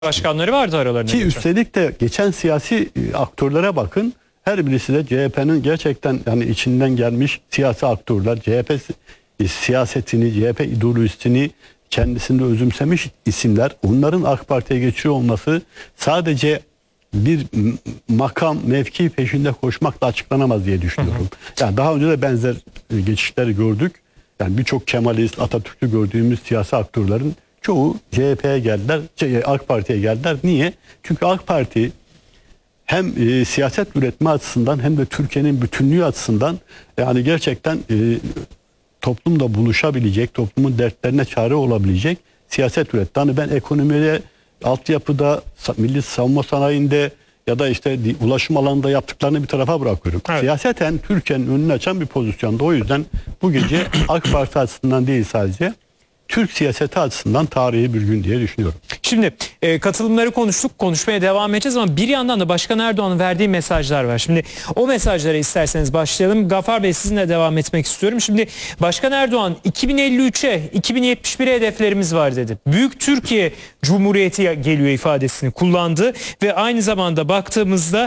başkanları vardı aralarında. Ki üstelik de geçen siyasi aktörlere bakın. Her birisi de CHP'nin gerçekten yani içinden gelmiş siyasi aktörler. CHP siyasetini, CHP ideolojisini kendisinde özümsemiş isimler. Onların AK Parti'ye geçiyor olması sadece bir makam, mevki peşinde koşmakla açıklanamaz diye düşünüyorum. Yani daha önce de benzer geçişleri gördük. Yani birçok Kemalist, Atatürk'ü gördüğümüz siyasi aktörlerin çoğu CHP'ye geldiler, AK Parti'ye geldiler. Niye? Çünkü AK Parti hem siyaset üretme açısından hem de Türkiye'nin bütünlüğü açısından yani gerçekten toplumda buluşabilecek, toplumun dertlerine çare olabilecek siyaset üretti. Hani ben ekonomide, altyapıda, milli savunma sanayinde ya da işte ulaşım alanında yaptıklarını bir tarafa bırakıyorum. Evet. Siyaseten Türkiye'nin önünü açan bir pozisyonda. O yüzden bu gece AK Parti açısından değil sadece Türk siyaseti açısından tarihi bir gün diye düşünüyorum. Şimdi katılımları konuştuk, konuşmaya devam edeceğiz ama bir yandan da Başkan Erdoğan'ın verdiği mesajlar var. Şimdi o mesajlara isterseniz başlayalım. Gaffar Bey, sizinle devam etmek istiyorum. Şimdi Başkan Erdoğan 2053'e, 2071'e hedeflerimiz var dedi. Büyük Türkiye Cumhuriyeti geliyor ifadesini kullandı ve aynı zamanda baktığımızda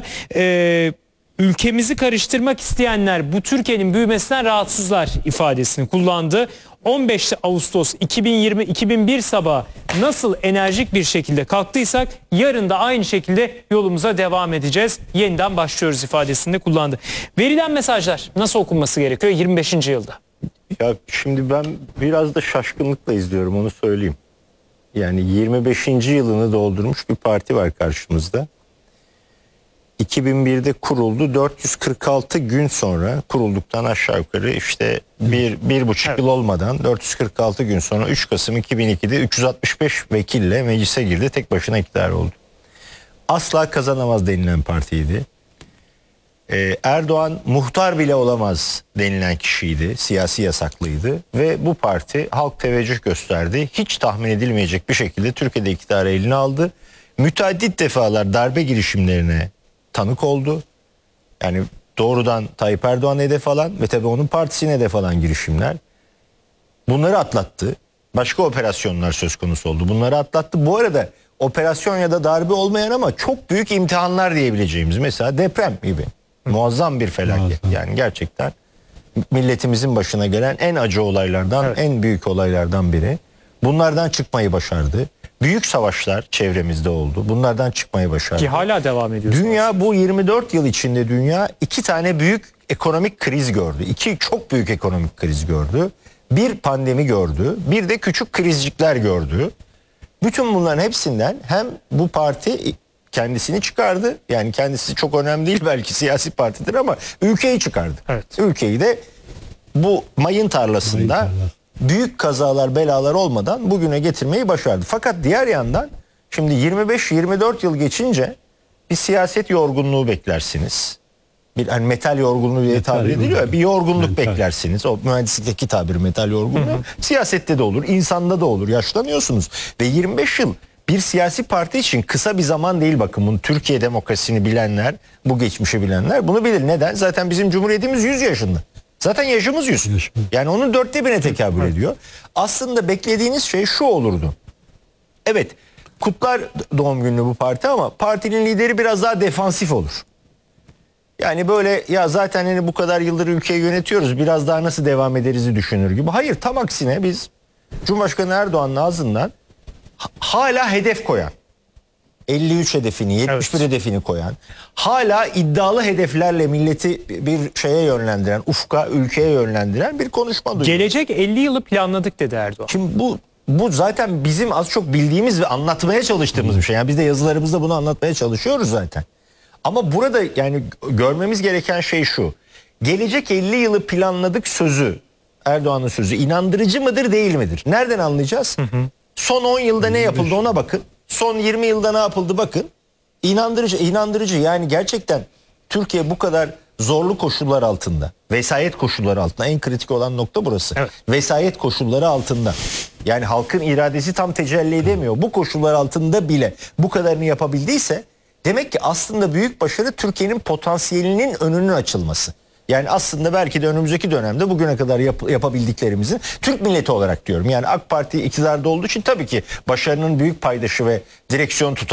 ülkemizi karıştırmak isteyenler bu Türkiye'nin büyümesinden rahatsızlar ifadesini kullandı. 15 Ağustos 2020-2001 sabahı nasıl enerjik bir şekilde kalktıysak yarın da aynı şekilde yolumuza devam edeceğiz. Yeniden başlıyoruz ifadesini de kullandı. Verilen mesajlar nasıl okunması gerekiyor 25. yılda? Ya şimdi ben biraz da şaşkınlıkla izliyorum, onu söyleyeyim. Yani 25. yılını doldurmuş bir parti var karşımızda. 2001'de kuruldu. 446 gün sonra kurulduktan aşağı yukarı işte bir buçuk yıl olmadan 446 gün sonra 3 Kasım 2002'de 365 vekille meclise girdi. Tek başına iktidar oldu. Asla kazanamaz denilen partiydi. Erdoğan muhtar bile olamaz denilen kişiydi. Siyasi yasaklıydı. Ve bu parti halk teveccüh gösterdi. Hiç tahmin edilmeyecek bir şekilde Türkiye'de iktidarı eline aldı. Müteaddit defalar darbe girişimlerine tanık oldu. Yani doğrudan Tayyip Erdoğan'a hedef alan ve tabii onun partisine hedef alan girişimler. Bunları atlattı. Başka operasyonlar söz konusu oldu. Bunları atlattı. Bu arada operasyon ya da darbe olmayan ama çok büyük imtihanlar diyebileceğimiz, mesela deprem gibi muazzam bir felaket. Yani gerçekten milletimizin başına gelen en acı olaylardan, en büyük olaylardan biri. Bunlardan çıkmayı başardı. Büyük savaşlar çevremizde oldu. Bunlardan çıkmayı başardı. Ki hala devam ediyor. Dünya bu 24 yıl içinde dünya 2 tane büyük ekonomik kriz gördü. 2 çok büyük ekonomik kriz gördü. Bir pandemi gördü. Bir de küçük krizcikler gördü. Bütün bunların hepsinden hem bu parti kendisini çıkardı. Yani kendisi çok önemli değil, belki siyasi partidir ama ülkeyi çıkardı. Evet. Ülkeyi de bu mayın tarlasında büyük kazalar, belalar olmadan bugüne getirmeyi başardı. Fakat diğer yandan şimdi 25-24 yıl geçince bir siyaset yorgunluğu beklersiniz. Bir hani metal yorgunluğu diye tabir ediliyor ya, bir yorgunluk beklersiniz. O mühendislikteki tabiri metal yorgunluğu. Siyasette de olur, insanda da olur. Yaşlanıyorsunuz ve 25 yıl bir siyasi parti için kısa bir zaman değil, bakın. Bunu Türkiye demokrasisini bilenler, bu geçmişi bilenler bunu bilir. Neden? Zaten bizim Cumhuriyetimiz 100 yaşında. Zaten yaşımız 100. Yani onun 1/4'e tekabül ediyor. Aslında beklediğiniz şey şu olurdu. Evet, kutlar doğum gününü bu parti ama partinin lideri biraz daha defansif olur. Yani böyle ya zaten hani bu kadar yıldır ülkeyi yönetiyoruz, biraz daha nasıl devam ederizi düşünür gibi. Hayır, tam aksine biz Cumhurbaşkanı Erdoğan'ın ağzından hala hedef koyan, 53 hedefini, 71 hedefini koyan, hala iddialı hedeflerle milleti bir şeye yönlendiren, ufka, ülkeye yönlendiren bir konuşma duyuyor. Gelecek 50 yılı planladık dedi Erdoğan. Şimdi bu zaten bizim az çok bildiğimiz ve anlatmaya çalıştığımız bir şey. Yani biz de yazılarımızda bunu anlatmaya çalışıyoruz zaten. Ama burada yani görmemiz gereken şey şu. Gelecek 50 yılı planladık sözü, Erdoğan'ın sözü inandırıcı mıdır, değil midir? Nereden anlayacağız? Son 10 yılda ne yapıldı ona bakın. Son 20 yılda ne yapıldı bakın. İnandırıcı. Yani gerçekten Türkiye bu kadar zorlu koşullar altında, vesayet koşulları altında, en kritik olan nokta burası. Evet. Vesayet koşulları altında. Yani halkın iradesi tam tecelli edemiyor. Bu koşullar altında bile bu kadarını yapabildiyse demek ki aslında büyük başarı Türkiye'nin potansiyelinin önünün açılması. Yani aslında belki de önümüzdeki dönemde bugüne kadar yapabildiklerimizin Türk milleti olarak diyorum. Yani AK Parti iktidarda olduğu için tabii ki başarının büyük paydaşı ve direksiyon tutan